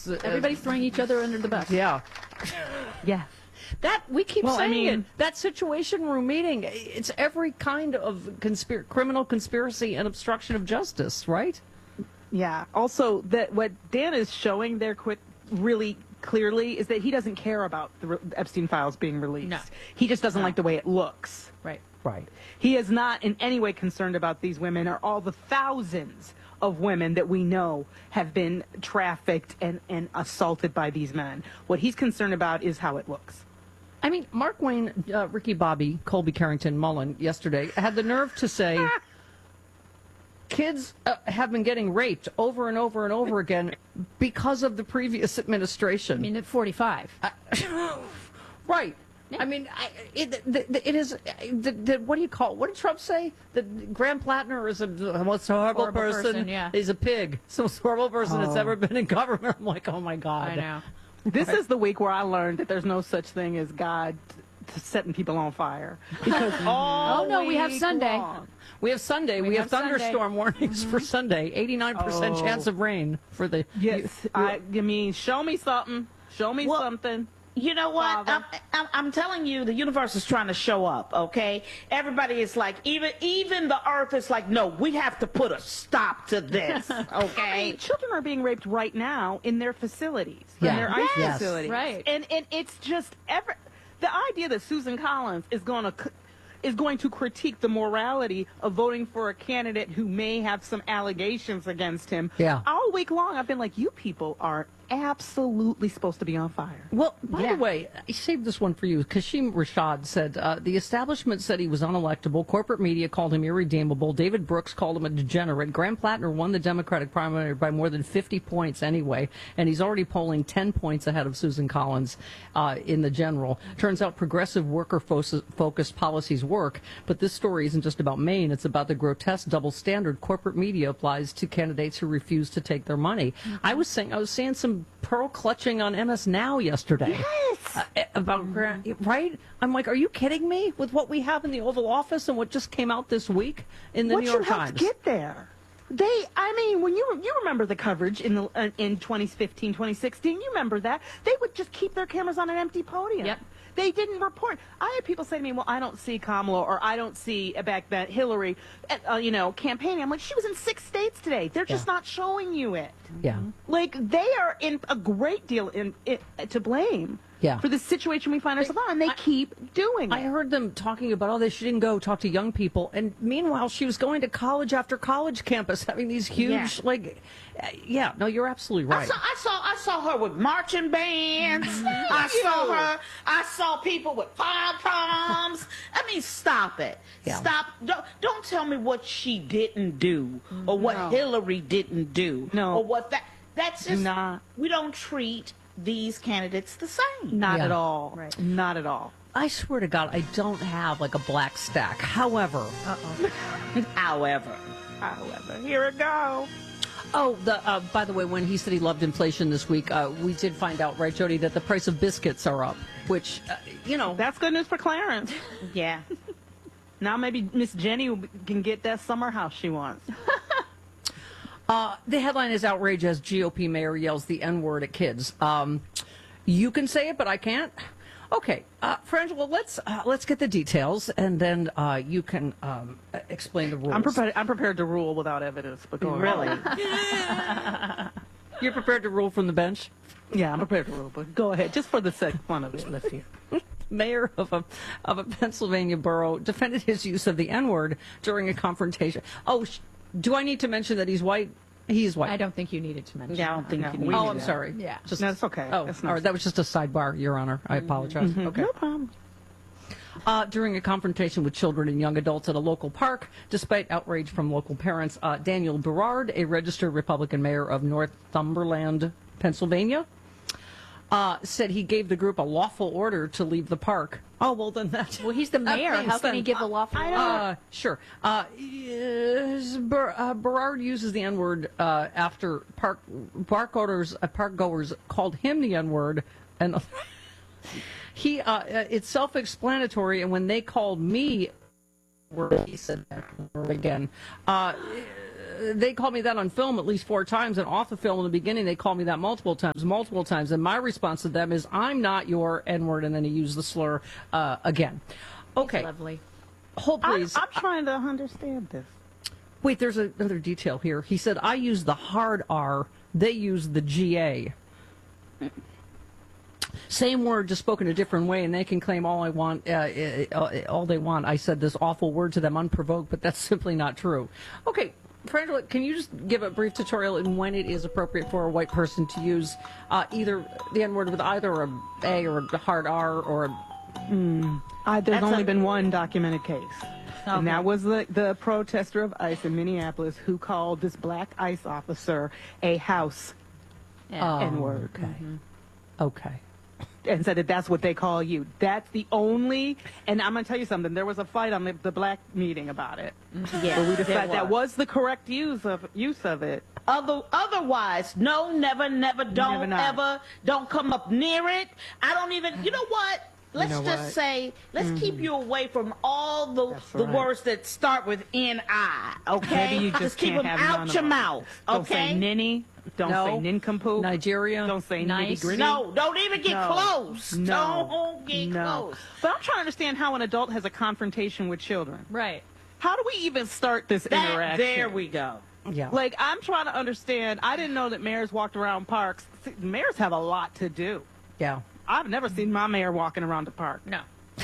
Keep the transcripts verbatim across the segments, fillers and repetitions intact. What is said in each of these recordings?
It's uh, Everybody's throwing each other under the bus. Yeah. Yeah. That we keep Well, I saying mean- it. That situation room meeting. It's every kind of conspir- criminal conspiracy and obstruction of justice, right? Yeah. Also, that what Dan is showing there quick, really clearly is that he doesn't care about the re- Epstein files being released. No. He just doesn't like the way it looks. Right. Right. He is not in any way concerned about these women or all the thousands of women that we know have been trafficked and, and assaulted by these men. What he's concerned about is how it looks. I mean, Mark Wayne, uh, Ricky Bobby, Colby Carrington Mullen yesterday had the nerve to say kids uh, have been getting raped over and over and over again because of the previous administration. I mean, at forty-five. Right. I mean, I, it, the, it is. The, the, what do you call? What did Trump say? That Graham Plattner is a the most horrible, Horrible person. person, yeah. He's a pig. So most horrible person that's Oh. ever been in government. I'm like, oh my god. I know. This is the week where I learned that there's no such thing as God t- setting people on fire. Because all Oh, no, we have week Sunday. long- We have Sunday. We, We have, have Sunday. thunderstorm warnings for Sunday. eighty-nine percent Oh. chance of rain for the. Yes, I, I mean, show me something. Show me Well, something. You know what? I'm, Father. I'm, I'm telling you, the universe is trying to show up, okay? Everybody is like, even even the earth is like, no, we have to put a stop to this, I okay? mean, children are being raped right now in their facilities, Yeah. in their ICE Yes. facilities, Right. And and it's just ever the idea that Susan Collins is going to is going to critique the morality of voting for a candidate who may have some allegations against him. Yeah. All week long, I've been like, you people are absolutely supposed to be on fire. Well, by Yeah. the way, I saved this one for you. Kashim Rashad said uh, the establishment said he was unelectable. Corporate media called him irredeemable. David Brooks called him a degenerate. Graham Plattner won the Democratic primary by more than fifty points anyway, and he's already polling ten points ahead of Susan Collins uh, in the general. Turns out progressive worker-focused policies work, but this story isn't just about Maine. It's about the grotesque double standard corporate media applies to candidates who refuse to take their money. I was saying, I was saying some pearl clutching on M S Now yesterday. Yes. Uh, about Grant, right? I'm like, are you kidding me? With what we have in the Oval Office and what just came out this week in the what New you York helped Times. get there? They, I mean, when you you remember the coverage in the uh, in twenty fifteen, twenty sixteen, you remember that they would just keep their cameras on an empty podium. Yep. They didn't report. I had people say to me, "Well, I don't see Kamala or I don't see uh, back then Hillary, uh, you know, campaigning." I'm like, she was in six states today. They're just Yeah. not showing you it. Yeah. Like they are in a great deal in, in to blame. Yeah. For the situation we find ourselves in, and they I- keep doing I it. heard them talking about, oh, they shouldn't go talk to young people. And meanwhile, she was going to college after college campus, having these huge, Yeah. like, uh, yeah, no, you're absolutely I right. saw, I saw, I saw her with marching bands. I saw her. I saw people with pom poms. I mean, stop it. Yeah. Stop. Don't, don't tell me what she didn't do or what No. Hillary didn't do. No. Or what that. That's just. Not. We don't treat these candidates the same. Not Yeah. at all. Right. Not at all. I swear to God, I don't have like a black stack. However, However. However, here it go. oh, the uh, by the way, when he said he loved inflation this week, uh, we did find out, right, Jody, that the price of biscuits are up, which, uh, you know, That's good news for Clarence. Yeah. Now maybe Miss Jenny can get that summer house she wants. Uh, the headline is outrage as G O P mayor yells the N-word at kids. Um, you can say it, but I can't. Okay, uh, Frangela, let's uh, let's get the details, and then uh, you can um, uh, explain the rules. I'm prepared. I'm prepared to rule without evidence. But go Really? on. You're prepared to rule from the bench? Yeah, I'm prepared to rule. But go ahead, just for the sake fun of it. Let's hear. Mayor of a of a Pennsylvania borough defended his use of the N-word during a confrontation. Oh, sh- do I need to mention that he's white? He's white. I don't think you needed to mention. Yeah, I don't think No, you we need Oh, do I'm that. sorry. Yeah. Just, No, it's okay. Oh, It's all not- right. That was just a sidebar, Your Honor. I apologize. Okay. No problem. Uh, during a confrontation with children and young adults at a local park, despite outrage from local parents, uh, Daniel Berard, a registered Republican mayor of Northumberland, Pennsylvania, uh, said he gave the group a lawful order to leave the park. Oh, well, then that's... Well, he's the mayor. thanks, How can he then. give a lawful I order? don't- Uh, sure. Uh, yes, Ber- uh, Berard uses the N-word uh, after park park owners, uh, park goers called him the N-word, and he uh, uh, it's self-explanatory. And when they called me, word, he said that word again. Uh, they called me that on film at least four times, and off the film in the beginning they called me that multiple times, multiple times. And my response to them is, I'm not your N-word, and then he used the slur uh, again. Okay. Lovely. Hold, I'm, please. I'm trying to understand this. Wait, there's another detail here. He said, I use the hard R, they use the G A. Same word, just spoken a different way, and they can claim all I want, uh, uh, all they want. I said this awful word to them unprovoked, but that's simply not true. Okay, Frangela, can you just give a brief tutorial in when it is appropriate for a white person to use uh, either the N-word with either a A or a hard R or a... Mm. Uh, there's That's only a- been one documented case. And Okay. that was the, the protester of ICE in Minneapolis who called this black ICE officer a house Yeah. Oh, N-word. Okay. Okay. And said that that's what they call you. That's the only, and I'm going to tell you something, there was a fight on the, the black meeting about it. Yeah, But we there decided that was the correct use of use of it. Other, otherwise, no, never, never, don't Never not. ever, don't come up near it. I don't even, you know what? Let's know just what? say, let's keep you away from all the That's the right. words that start with N I, okay? Maybe you just keep can't them have none out of your them. mouth, Don't say okay? ninny. Don't No. say nincompoop. Nigeria. Don't say Nice. nitty gritty. No, don't even get No. close. No. Don't get no. close. But I'm trying to understand how an adult has a confrontation with children. Right. How do we even start this That, interaction? there we go. Yeah. Like, I'm trying to understand. I didn't know that mayors walked around parks. See, mayors have a lot to do. Yeah. I've never seen my mayor walking around the park. No.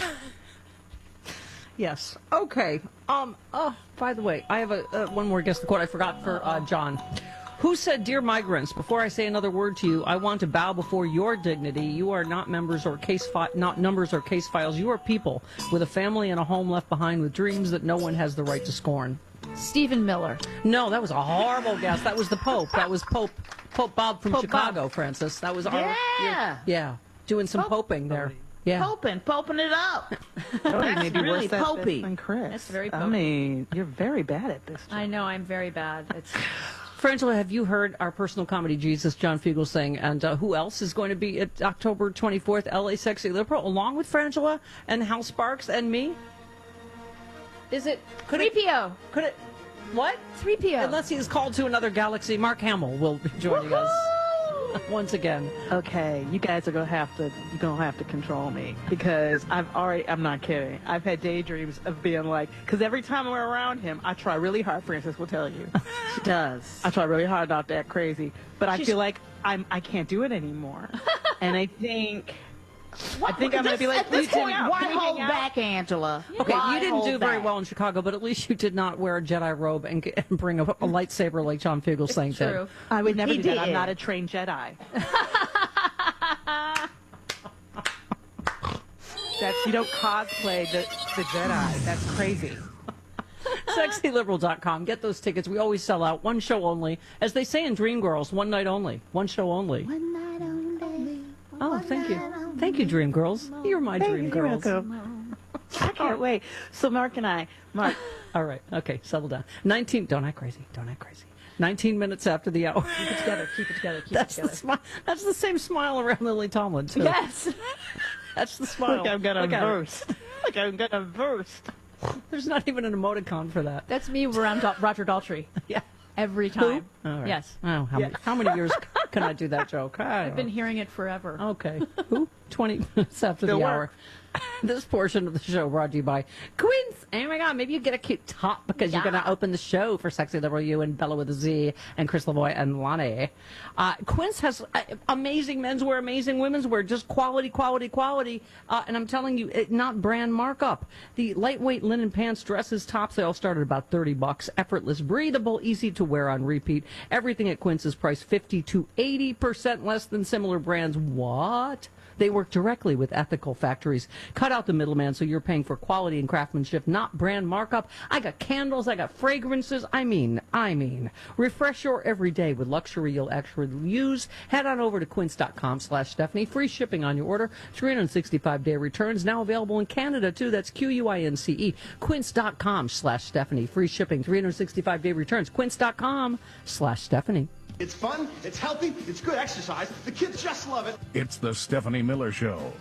Yes. Okay. Um. Oh, by the way, I have a uh, one more guess the quote I forgot for uh, John. Who said, "Dear migrants, before I say another word to you, I want to bow before your dignity. You are not members or case fi- not numbers or case files. You are people with a family and a home left behind, with dreams that no one has the right to scorn." Stephen Miller. No, that was a horrible guess. That was the Pope. That was Pope Pope Bob from Pope Chicago, Francis. That was our Yeah. yeah, doing some Pope- poping there. Yeah. Poping, poping it up. That's That's really worse at this popey. than Chris. That's very I popey. mean, you're very bad at this. I know I'm very bad. It's Frangela, have you heard our personal comedy Jesus, John Fugel, sing? And uh, who else is going to be at October twenty-fourth, L A Sexy Liberal, along with Frangela and Hal Sparks and me? Is it? Could three it? P O. Could it? What? three P O. Unless he is called to another galaxy, Mark Hamill will be joining us once again. Okay, you guys are gonna have to you're gonna have to control me because I've already I'm not kidding. I've had daydreams of being like, because every time we're around him, I try really hard. Francis will tell you, She does. I try really hard not to act crazy, but I She's- feel like I'm I can't do it anymore, and I think What- I think I'm gonna this- be like, at this "Please hang point, out. why Can we hang hold out?" back, Angela? Okay, Why you didn't hold do very back? well in Chicago, but at least you did not wear a Jedi robe and, g- and bring a, a lightsaber like John Fugel saying did. True. I would never He do that. I'm did. not a trained Jedi. That's you don't cosplay the the Jedi. That's crazy. sexy liberal dot com. Get those tickets. We always sell out. One show only. As they say in Dreamgirls, one night only. One show only. One night only. Oh, thank you. Thank you, Dreamgirls. You're my Dream You're Girls. welcome. I can't wait. So Mark and I, Mark, All right. Okay, settle down. nineteen. Don't act crazy. Don't act crazy. nineteen minutes after the hour. keep it together. Keep it together. Keep That's it the together. smile. That's the same smile around Lily Tomlin, too. Yes. That's the smile. look, I'm gonna Look at her. burst. Look, I'm gonna burst. There's not even an emoticon for that. That's me around Dal- Roger Daltrey Yeah. every time. All right. Yes. Oh, how, many, how many years can I do that joke? I I've don't been hearing it forever. Okay. Who? twenty minutes after Still the work. hour. This portion of the show brought to you by Quince. Oh my God, maybe you get a cute top because you're Yeah. going to open the show for Sexy Liberal You and Bella with a Z and Chris Lavoie and Lonnie. Uh, Quince has uh, amazing menswear, amazing women's wear, just quality, quality, quality. Uh, and I'm telling you, it, not brand markup. The lightweight linen pants, dresses, tops, they all start at about thirty bucks. Effortless, breathable, easy to wear on repeat. Everything at Quince is priced fifty to eighty percent less than similar brands. What? They work directly with ethical factories. Cut out the middleman so you're paying for quality and craftsmanship, not brand markup. I got candles, I got fragrances. I mean, I mean. Refresh your every day with luxury you'll actually use. Head on over to quince.com slash Stephanie. Free shipping on your order. three hundred sixty-five day returns. Now available in Canada, too. That's Q U I N C E. Quince.com slash Stephanie. Free shipping. three hundred sixty-five day returns. Quince.com slash Stephanie. It's fun, it's healthy, it's good exercise. The kids just love it. It's the Stephanie Miller Show.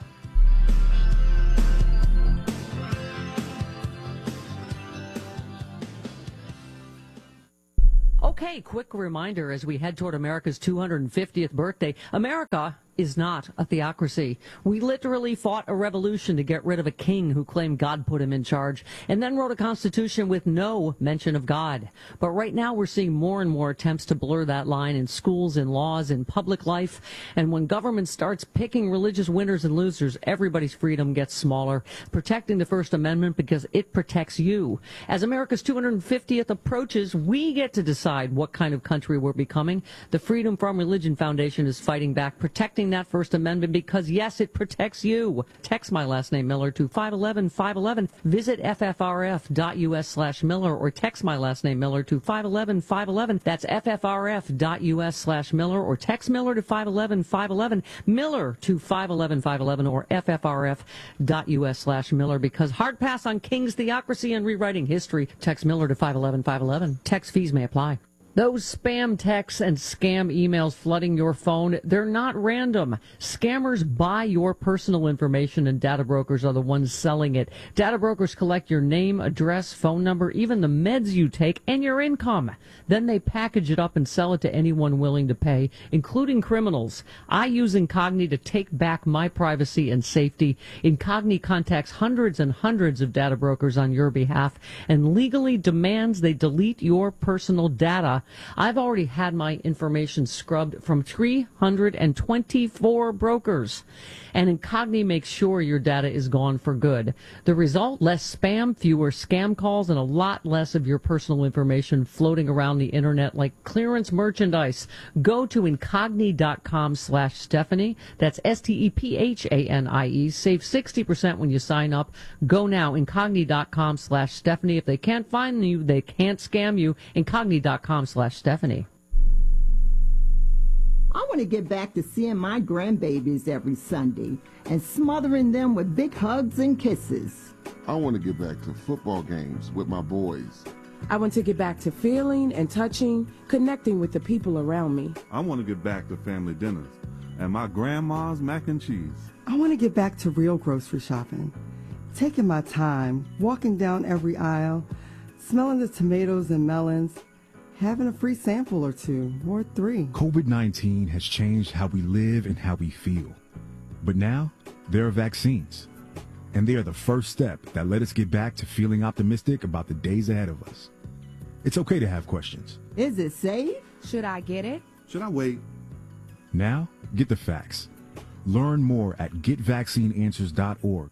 Okay, quick reminder as we head toward America's two hundred fiftieth birthday. America is not a theocracy. We literally fought a revolution to get rid of a king who claimed God put him in charge, and then wrote a constitution with no mention of God. But right now we're seeing more and more attempts to blur that line in schools, in laws, in public life. And when government starts picking religious winners and losers, everybody's freedom gets smaller. Protecting the First Amendment because it protects you. As America's two hundred fiftieth approaches, we get to decide what kind of country we're becoming. The Freedom from Religion Foundation is fighting back, protecting that First Amendment because, yes, it protects you. Text my last name Miller to five one one, five one one. Visit F F R F dot U S slash Miller or text my last name Miller to five one one, five one one. That's F F R F dot U S slash Miller or text Miller to five one one, five one one. Miller to five one one, five one one or F F R F dot U S slash Miller because hard pass on King's theocracy and rewriting history. Text Miller to five one one, five one one. Text fees may apply. Those spam texts and scam emails flooding your phone, they're not random. Scammers buy your personal information and data brokers are the ones selling it. Data brokers collect your name, address, phone number, even the meds you take, and your income. Then they package it up and sell it to anyone willing to pay, including criminals. I use Incogni to take back my privacy and safety. Incogni contacts hundreds and hundreds of data brokers on your behalf and legally demands they delete your personal data. I've already had my information scrubbed from three hundred twenty-four brokers, and Incogni makes sure your data is gone for good. The result? Less spam, fewer scam calls, and a lot less of your personal information floating around the internet like clearance merchandise. Go to Incogni.com slash Stephanie. That's S T E P H A N I E. Save sixty percent when you sign up. Go now, Incogni.com slash Stephanie. If they can't find you, they can't scam you. Incogni.com slash Stephanie. I want to get back to seeing my grandbabies every Sunday and smothering them with big hugs and kisses. I want to get back to football games with my boys. I want to get back to feeling and touching, connecting with the people around me. I want to get back to family dinners and my grandma's mac and cheese. I want to get back to real grocery shopping, taking my time, walking down every aisle, smelling the tomatoes and melons, having a free sample or two, or three. COVID nineteen has changed how we live and how we feel. But now, there are vaccines. And they are the first step that let us get back to feeling optimistic about the days ahead of us. It's okay to have questions. Is it safe? Should I get it? Should I wait? Now, get the facts. Learn more at get vaccine answers dot org.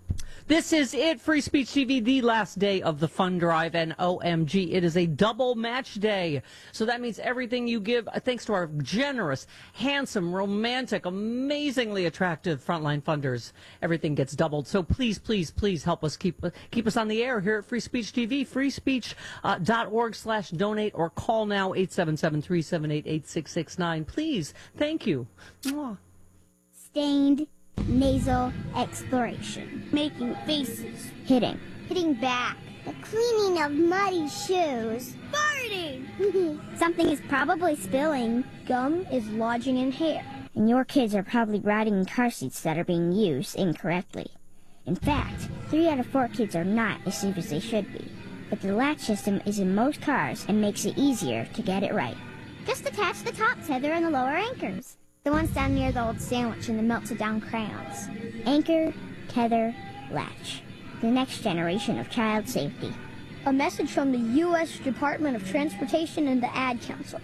This is it, Free Speech T V, the last day of the fund drive, and O M G, it is a double match day. So that means everything you give, thanks to our generous, handsome, romantic, amazingly attractive frontline funders, everything gets doubled. So please, please, please help us keep keep us on the air here at Free Speech T V, free speech dot org slash donate, or call now eight seven seven, three seven eight, eight six six nine. Please, thank you. Mwah. Stained nasal exploration, making faces, hitting, hitting back, the cleaning of muddy shoes, farting. Something is probably spilling. Gum is lodging in hair. And your kids are probably riding in car seats that are being used incorrectly. In fact, three out of four kids are not as safe as they should be. But the latch system is in most cars and makes it easier to get it right. Just attach the top tether and the lower anchors. The ones down near the old sandwich and the melted down crayons. Anchor, tether, latch. The next generation of child safety. A message from the U S Department of Transportation and the Ad Council.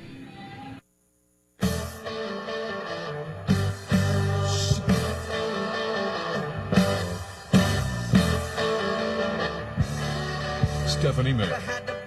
Stephanie Miller.